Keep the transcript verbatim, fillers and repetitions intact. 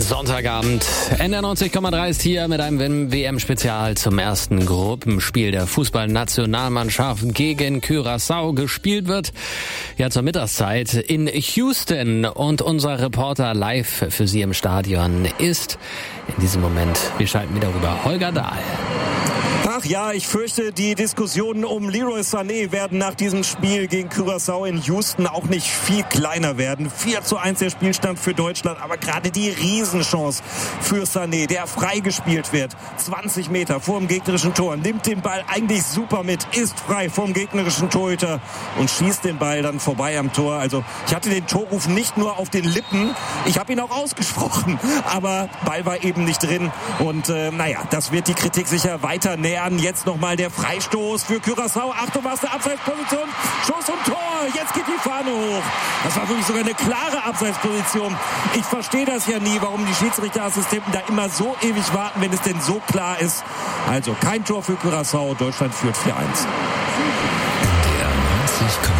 Sonntagabend. N R neunzig Komma drei ist hier mit einem W M-Spezial zum ersten Gruppenspiel der Fußballnationalmannschaft gegen Curaçao. Gespielt wird ja zur Mittagszeit in Houston und unser Reporter live für Sie im Stadion ist in diesem Moment, wir schalten wieder rüber, Holger Dahl. Ach ja, ich fürchte, die Diskussionen um Leroy Sané werden nach diesem Spiel gegen Curaçao in Houston auch nicht viel kleiner werden. vier zu eins der Spielstand für Deutschland, aber gerade die Riesenchance für Sané, der freigespielt wird, zwanzig Meter vor dem gegnerischen Tor, nimmt den Ball eigentlich super mit, ist frei vom gegnerischen Torhüter und schießt den Ball dann vorbei am Tor. Also ich hatte den Torruf nicht nur auf den Lippen, ich habe ihn auch ausgesprochen, aber Ball war eben nicht drin und äh, naja, das wird die Kritik sicher weiter nähern. Jetzt nochmal der Freistoß für Curaçao. Achtung, was eine Abseitsposition. Schuss und Tor. Jetzt geht die Fahne hoch. Das war wirklich sogar eine klare Abseitsposition. Ich verstehe das ja nie, warum die Schiedsrichterassistenten da immer so ewig warten, wenn es denn so klar ist. Also kein Tor für Curaçao. Deutschland führt vier eins. N D R neunzig Komma